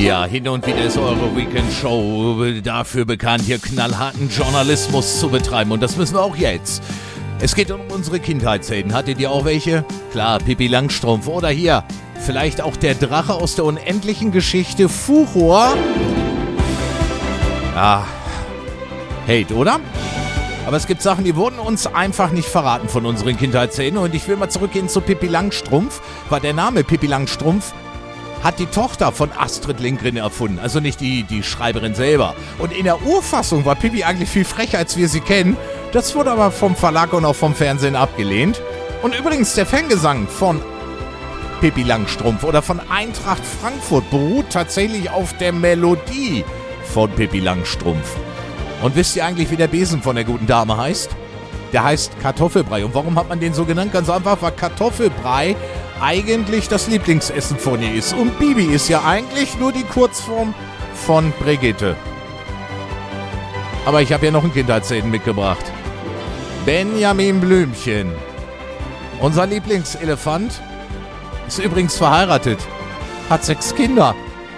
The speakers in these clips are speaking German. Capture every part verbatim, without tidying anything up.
Ja, hin und wieder ist eure Weekend-Show dafür bekannt, hier knallharten Journalismus zu betreiben. Und das müssen wir auch jetzt. Es geht um unsere Kindheitshelden. Hattet ihr auch welche? Klar, Pippi Langstrumpf. Oder hier, vielleicht auch der Drache aus der unendlichen Geschichte Furor. Ah, Hate, oder? Aber es gibt Sachen, die wurden uns einfach nicht verraten von unseren Kindheitshelden. Und ich will mal zurückgehen zu Pippi Langstrumpf, weil der Name Pippi Langstrumpf hat die Tochter von Astrid Lindgren erfunden, also nicht die, die Schreiberin selber. Und in der Urfassung war Pippi eigentlich viel frecher, als wir sie kennen. Das wurde aber vom Verlag und auch vom Fernsehen abgelehnt. Und übrigens, der Fangesang von Pippi Langstrumpf oder von Eintracht Frankfurt beruht tatsächlich auf der Melodie von Pippi Langstrumpf. Und wisst ihr eigentlich, wie der Besen von der guten Dame heißt? Der heißt Kartoffelbrei. Und warum hat man den so genannt? Ganz einfach, weil Kartoffelbrei eigentlich das Lieblingsessen von ihr ist. Und Bibi ist ja eigentlich nur die Kurzform von Brigitte. Aber ich habe ja noch einen Kindheitshelden mitgebracht. Benjamin Blümchen. Unser Lieblingselefant ist übrigens verheiratet. Hat sechs Kinder.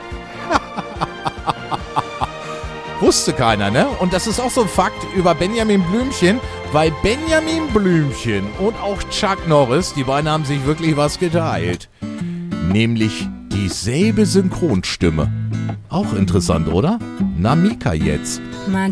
Wusste keiner, ne? Und das ist auch so ein Fakt über Benjamin Blümchen, weil Benjamin Blümchen und auch Chuck Norris, die beiden haben sich wirklich was geteilt. Nämlich dieselbe Synchronstimme. Auch interessant, oder? Na, Mika jetzt.